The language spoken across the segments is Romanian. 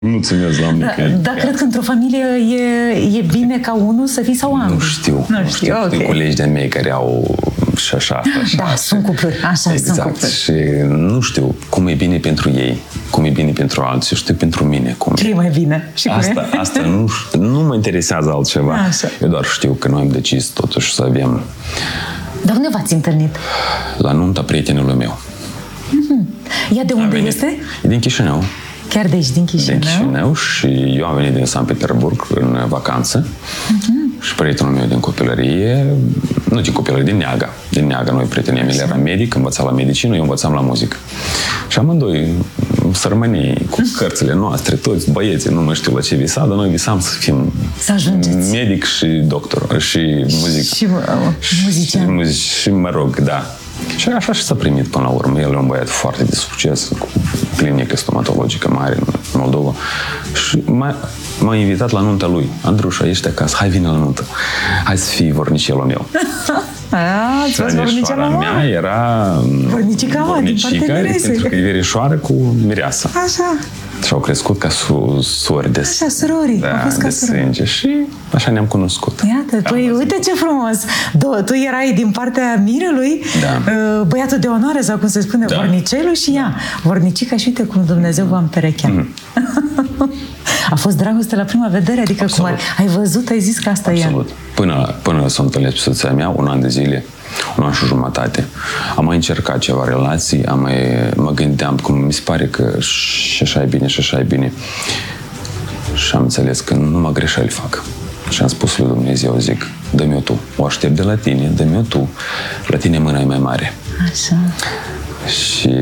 Mulțumesc, Doamne, că... Dar cred că într-o familie e bine ca unul să fii sau ambii. Nu știu. Okay. Colegi de mei care au și așa. Da, sunt cupluri. Așa, exact. sunt cupluri. Și nu știu cum e bine pentru ei, cum e bine pentru alții, știu pentru mine cum ce e mai bine? Și asta nu mă interesează altceva. Așa. Eu doar știu că noi am decis totuși să avem... Dar unde v-ați întâlnit? La nunta prietenului meu. Ea de unde este? E din Chișinău. Chiar de aici, din Chișinău? Din Chișinău și eu am venit din Sankt Petersburg în vacanță și prietenul meu din copilărie, nu din copilărie, din Neaga. Din Neaga, noi prietenii mei, era medic, învăța la medicină, eu învățam la muzică. Și amândoi sărmânii cu cărțile noastre, toți băieții, nu mai știu la ce visa, dar noi visam să fim medic și doctor și muzic. Și muzician. Și mă rog, da. Și așa și s-a primit până la urmă. El e un băiat foarte de succes, cu clinică stomatologică mare în Moldova. Și m-a invitat la nunta lui. Andrușa, ești acasă, hai vine la nuntă. Hai să fii vornicelul meu. Ați fost vornicela mea era vornicica, din partea miresei. Pentru că e verișoară cu mireasa. Așa. Și au crescut ca sori de... Așa, surori. Da, de sânge. Și așa ne-am cunoscut. Iată, păi uite ce frumos. Tu erai din partea mirelui, băiatul de onoare, sau cum se spune, vornicelul, și ea, vornicica, și uite cum Dumnezeu v-a împerecheat. A fost dragoste la prima vedere? Adică cum ai văzut, ai zis că asta e. Absolut. Până să o întâlnesc pe soția mea, un an de zile, un an și jumătate. Am mai încercat ceva relații, mă gândeam cum mi se pare că și așa e bine, și așa e bine. Și am înțeles că numai greșeli fac. Și am spus lui Dumnezeu, zic, dă-mi-o tu. O aștept de la tine, dă-mi-o tu. La tine mâna e mai mare. Așa. Și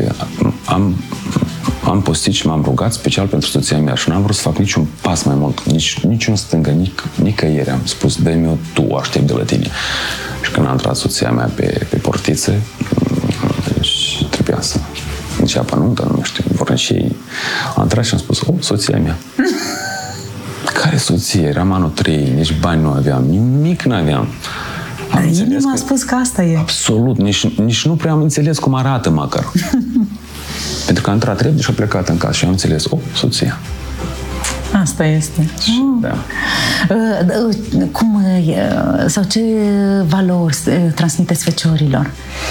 am postit și m-am rugat special pentru soția mea și n-am vrut să fac niciun pas mai mult, nici în stânga, nicăieri. Am spus, dă-mi-o tu, o aștept de la tine. Și când a intrat soția mea pe portiță, și trebuia să înceapă nunta, nu știu, vornicei, a intrat și am spus, soția mea. Care soție? Eram anul 3, nici bani nu aveam, nimic nu aveam. Inima a spus că asta e. Absolut, nici nu prea am înțeles cum arată măcar. Pentru că a intrat repede și a plecat în casă și am înțeles, soția. Asta este. Da. Sau ce valori transmiteți feciorilor?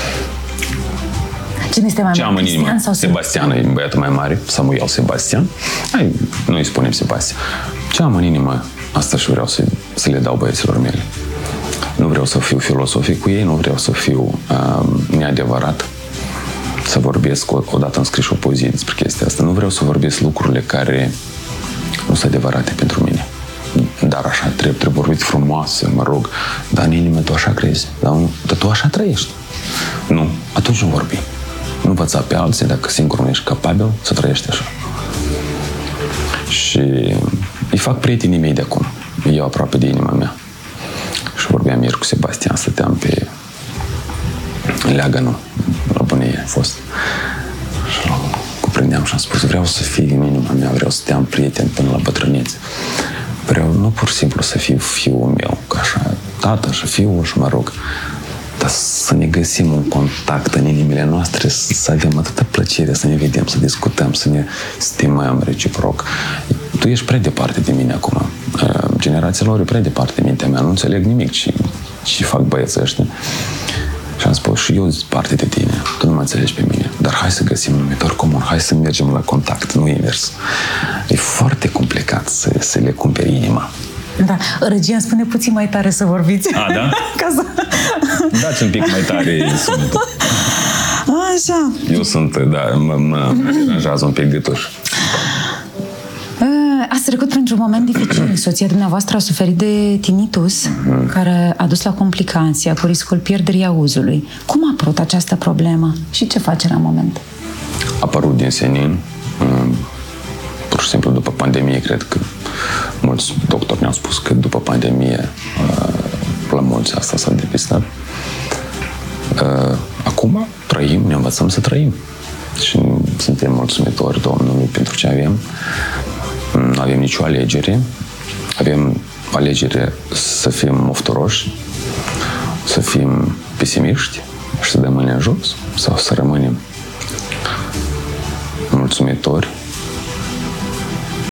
Cine este mai mare? Cristian sau Sebastian e băiatul mai mare, Samuel Sebastian. Noi îi spunem Sebastian. Ce am în inimă, asta și vreau să le dau băieților mele. Nu vreau să fiu filosofic cu ei, nu vreau să fiu neadevărat, să vorbesc, odată am scris o poezie despre chestia asta, nu vreau să vorbesc lucrurile care nu sunt adevărate pentru mine. Dar așa trebuie vorbit frumoase, mă rog, dar în inimă tu așa crezi, dar tu așa trăiești. Nu, atunci nu vorbi. Nu învăța pe alții dacă singur nu ești capabil să trăiești așa. Și îi fac prietenii mei de acum. Îi iau aproape de inima mea. Și vorbeam ieri cu Sebastian, stăteam pe leagănul, la bunie a fost. Și cuprindeam și am spus, vreau să fii în inima mea, vreau să te am prieten până la bătrânețe. Vreau nu pur și simplu să fiu fiul meu, ca așa, tată și fiul și mă rog, dar să ne găsim un contact în inimile noastre, să avem atâta plăcere, să ne vedem, să discutăm, să ne stimăm reciproc. Tu ești prea departe de mine acum. Generația lor e prea departe de mintea mea. Nu înțeleg nimic ce fac băieții ăștia. Și am spus, și eu sunt parte de tine. Tu nu mă înțelegi pe mine. Dar hai să găsim un numitor comun. Hai să mergem la contact, nu invers. E foarte complicat să le cumperi inima. Da, regia îmi spune puțin mai tare să vorbiți. A, da? Dați un pic mai tare sunetul. Așa. Eu sunt, mă deranjează un pic gâtuș. Ați trecut printr-un moment dificil. Soția dumneavoastră a suferit de tinnitus, care a dus la complicații, cu riscul pierderii auzului. Cum a apărut această problemă și ce face la moment? A apărut din senin. Pur și simplu după pandemie, cred că mulți doctori ne-au spus că după pandemie la mulți asta s-a depistat. Acum trăim, ne învățăm să trăim. Și suntem mulțumitori Domnului pentru ce avem. Nu avem nicio alegere. Avem alegere să fim mofturoși, să fim pesimiști și să dăm mâine în jos, sau să rămânem mulțumitori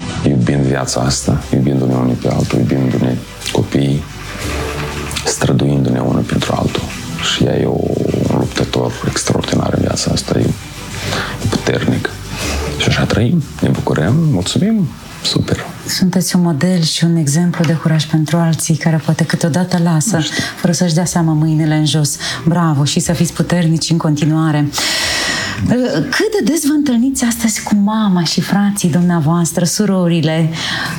viața asta, iubindu-ne unii pe altul, iubindu-ne copiii, străduindu-ne unul pentru altul. Și ea e un luptător extraordinar în viața asta, e puternic. Și așa trăim, ne bucurăm, mulțumim, super. Sunteți un model și un exemplu de curaj pentru alții care poate câteodată lasă, fără să-și dea seama, mâinile în jos. Bravo și să fiți puternici în continuare. Cât de des vă întâlniți astăzi cu mama și frații dumneavoastră, surorile?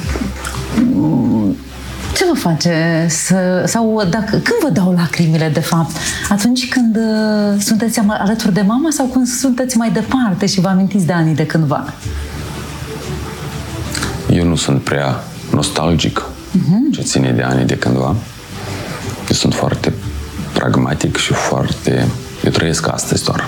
Ce vă face sau când vă dau lacrimile, de fapt? Atunci când sunteți alături de mama sau când sunteți mai departe și vă amintiți de anii de cândva? Eu nu sunt prea nostalgic ce ține de anii de cândva. Eu sunt foarte pragmatic și eu trăiesc astăzi doar.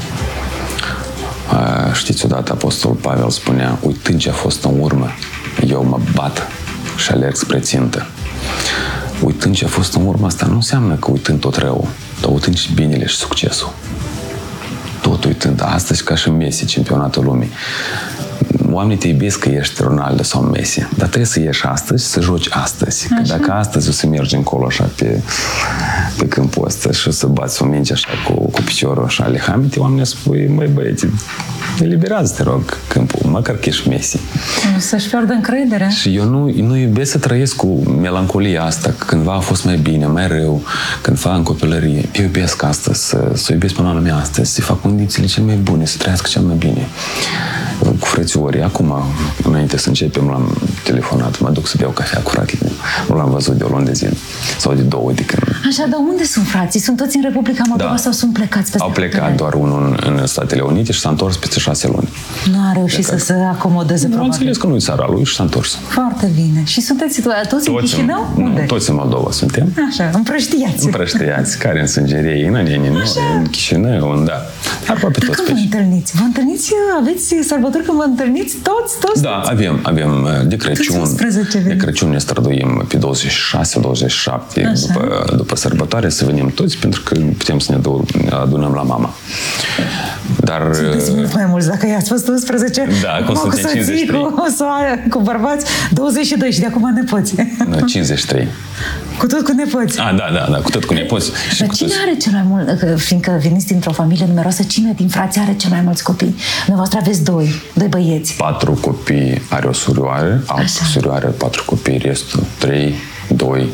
Știți, odată Apostolul Pavel spunea, uitând ce a fost în urmă, eu mă bat și alerg spre țintă. Uitând ce a fost în urmă, asta nu înseamnă că uitând tot rău, dar uitând și binele și succesul. Tot uitând. Astăzi, ca și Messi, campionatul lumii. Oamenii te iubesc că ești Ronaldo sau Messi, dar trebuie să ieși astăzi, să joci astăzi. Că dacă astăzi o să mergi încolo așa pe câmpul ăsta și o să bați o minge așa cu piciorul așa lehamite, oamenii spui, măi băieți, eliberează, te rog, câmpul, măcar că ești Messi. Să-și pierdă încrederea. Și eu nu iubesc să trăiesc cu melancolia asta, că cândva a fost mai bine, mai rău, cândva în copilărie. Eu iubesc astăzi, să iubesc pe mama mea astăzi, să fac condițiile cele mai bune, să trăiască cel mai bine. Cu frățiorii, acum, înainte să începem, l-am telefonat, mă duc să beau cafea cu fratele meu. Nu l-am văzut de o lună de zi sau de două de când. Așa, dar unde sunt frații? Sunt toți în Republica Moldova sau sunt plecați peste? Au plecat doar unul în Statele Unite și s-a întors peste 6 luni. Nu a reușit să se acomodeze, probabil. Nu, înțeles că nu-i țara lui și s-a întors. Foarte bine. Și sunteți toți în Chișinău? Unde? Toți în Moldova suntem. Așa, împrăștiați. Împrăștiați, care în sângerie, în Chișinău, da. Aproape toți pe aici. Vă întâlniți? Aveți sărbători când vă întâlniți? Toți? Da, avem de Crăciun. De Crăciun ne străduim pe 26-27 după sărbătoare să venim toți, pentru că putem să ne adunăm la mama. Dar... Sunteți mult mai mulți, dacă i-ați fost 11, da, cum suntem 53. Cu bărbați, 22 și de acum nepoți. 53. Cu tot cu nepoți. Da, cu tot cu nepoți. Dar cine are cel mai mult, fiindcă veniți dintr-o familie numeroasă, cine din frații are cel mai mulți copii? Dumneavoastră aveți doi băieți. 4 copii are o surioară, altă surioară, 4 copii, restul 3, 2,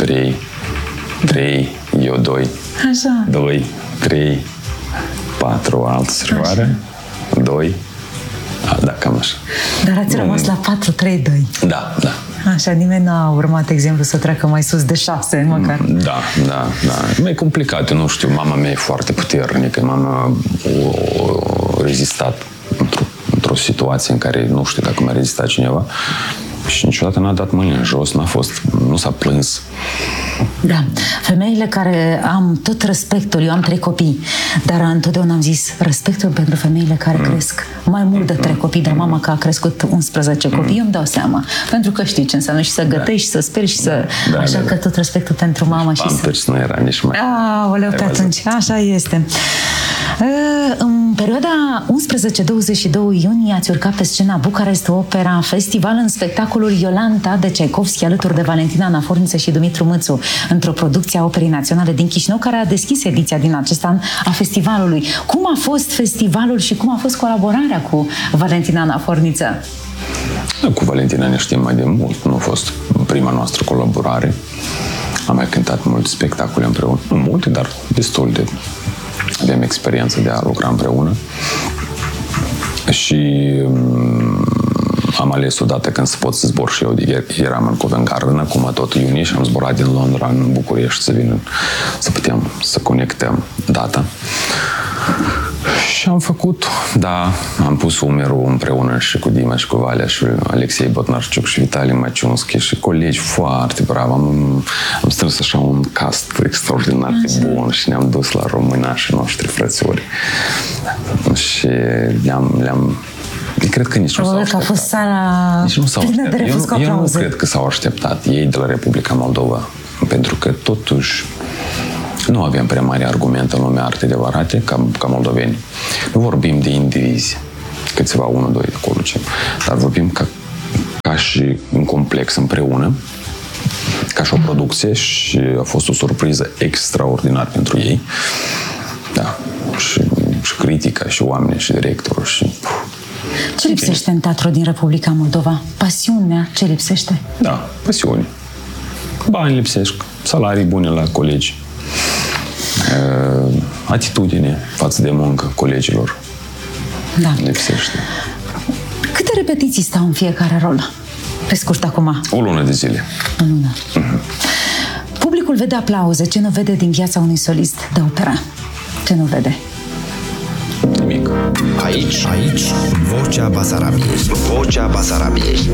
3, eu 2, 2, 3, 4, altă surioară, 2, da, cam așa. Dar ați rămas la 4, 3, 2. Da. Așa, nimeni n-a urmat exemplu să treacă mai sus de 6, măcar. Da. Mai complicat, nu știu, mama mea e foarte puternică, mama a rezistat într-o situație în care nu știu dacă mai rezistat cineva și niciodată n-a dat mâinile în jos, nu s-a plâns. Da, femeile care am tot respectul, eu am 3 copii, dar întotdeauna am zis respectul pentru femeile care cresc mai mult de 3 copii, dar mama că a crescut 11 copii, eu îmi dau seama, pentru că știi ce înseamnă și să gătești, și să speri și să... Așa că tot respectul pentru mama și să... nu era nici mai... Aoleu, pe atunci, așa este. În perioada 11-22 iunie ați urcat pe scena Bucarest Opera Festival în spectacolul Iolanta de Tchaikovsky alături de Valentina Anaforniță și Dumitru Mâțu într-o producție a Operei Naționale din Chișinău, care a deschis ediția din acest an a festivalului. Cum a fost festivalul și cum a fost colaborarea cu Valentina Anaforniță? Cu Valentina ne știm mai de mult. Nu a fost prima noastră colaborare. Am mai cântat multe spectacole împreună. Nu multe, dar destul de... Avem experiență de a lucra împreună. Și am ales odată când să pot să zbor și eu. Eram în Covent Garden acum tot iunie și am zburat din Londra în București să vin să putem să conectăm data. Și am făcut, am pus umărul împreună și cu Dima și cu Valea și Alexei Botnarciuc și Vitali Maciunski și colegi foarte bravi. Am strâns așa un cast extraordinar de bun și ne-am dus la românașii noștri frățiori. Și le-am cred că nici nu s-au așteptat. Că a fost sala plină de refuz cu aplauze. Eu nu cred că s-au așteptat ei de la Republica Moldova, pentru că totuși nu avem prea mari argumente în lumea artei adevărate ca moldoveni. Nu vorbim de indivizi, câțiva, 1, 2, acolo ce, dar vorbim ca și complex împreună, ca și o producție, și a fost o surpriză extraordinar pentru ei. Da, și critica, și oamenii, și directorul, și... Ce lipsește în teatru din Republica Moldova? Pasiunea, ce lipsește? Da, pasiune. Bani lipsesc, salarii bune la colegi, atitudine față de muncă colegilor. Da. Lipsește. Câte repetiții stau în fiecare rol? Pe scurt, acum. O lună de zile. O lună. Publicul vede aplauze. Ce nu vede din viața unui solist de operă? Ce nu vede? Nimic. Aici, Vocea Basarabiei. Vocea Basarabiei.